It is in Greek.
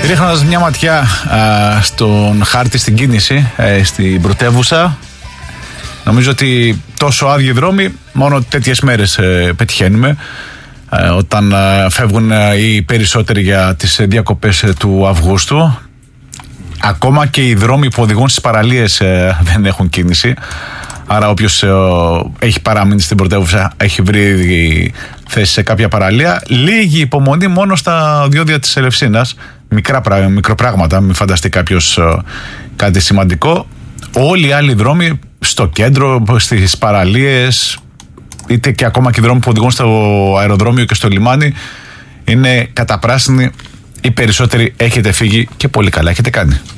Ρίχνοντας μια ματιά στον χάρτη, στην κίνηση στην πρωτεύουσα, νομίζω ότι τόσο άδειοι δρόμοι μόνο τέτοιες μέρες πετυχαίνουμε, όταν φεύγουν οι περισσότεροι για τις διακοπές του Αυγούστου. Ακόμα και οι δρόμοι που οδηγούν στις παραλίες δεν έχουν κίνηση. Άρα όποιος έχει παραμείνει στην πρωτεύουσα έχει βρει θέση σε κάποια παραλία. Λίγη υπομονή μόνο στα διόδια της Ελευσίνας. Μικροπράγματα, μην φανταστεί κάποιος κάτι σημαντικό. Όλοι οι άλλοι δρόμοι στο κέντρο, στις παραλίες, είτε και ακόμα και οι δρόμοι που οδηγούν στο αεροδρόμιο και στο λιμάνι, είναι καταπράσινοι. Οι περισσότεροι έχετε φύγει και πολύ καλά έχετε κάνει.